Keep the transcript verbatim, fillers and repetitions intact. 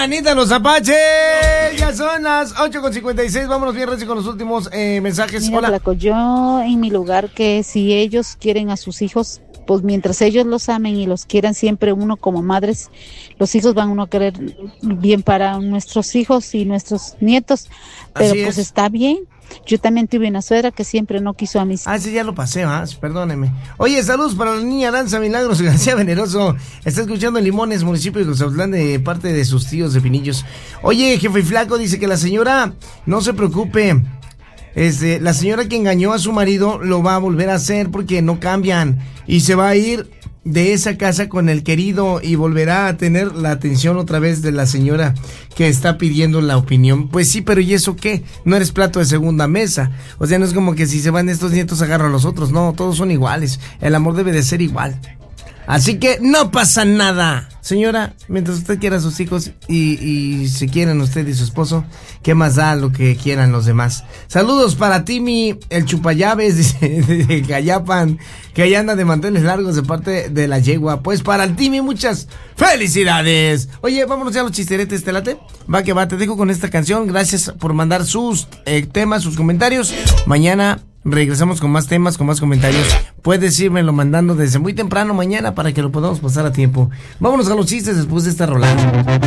Manita los Apaches. Ya son las ocho con cincuenta y seis. Vámonos bien recio con los últimos eh, mensajes. Mira, Hola. Flaco, yo en mi lugar, que si ellos quieren a sus hijos, pues mientras ellos los amen y los quieran siempre uno como madres, los hijos van uno a querer bien para nuestros hijos y nuestros nietos. Pero Así pues es. está bien. Yo también tuve una suegra que siempre no quiso a mis... Ah, sí, ya lo pasé, ¿ah? Perdóneme. Oye, saludos para la niña Aranza Milagros García Veneroso. Está escuchando en Limones, municipio de Cozatlán, de parte de sus tíos de Pinillos. Oye, jefe flaco, dice que la señora no se preocupe. Este, la señora que engañó a su marido lo va a volver a hacer porque no cambian. Y se va a ir de esa casa con el querido y volverá a tener la atención otra vez de la señora que está pidiendo la opinión. Pues sí, pero ¿y eso qué? No eres plato de segunda mesa. O sea, no es como que si se van estos nietos agarran a los otros. No, todos son iguales. El amor debe de ser igual. Así que no pasa nada. Señora, mientras usted quiera a sus hijos y, y se quieren usted y su esposo, ¿qué más da lo que quieran los demás? Saludos para Timmy, el chupallaves, dice, de Cayapan, que allá anda de manteles largos de parte de la yegua. Pues para el Timmy, muchas felicidades. Oye, vámonos ya a los chisteretes, ¿te late? Va que va, te dejo con esta canción. Gracias por mandar sus eh, temas, sus comentarios. Mañana regresamos con más temas, con más comentarios. Puedes irmelo mandando desde muy temprano mañana para que lo podamos pasar a tiempo. Vámonos a los chistes después de esta rolada.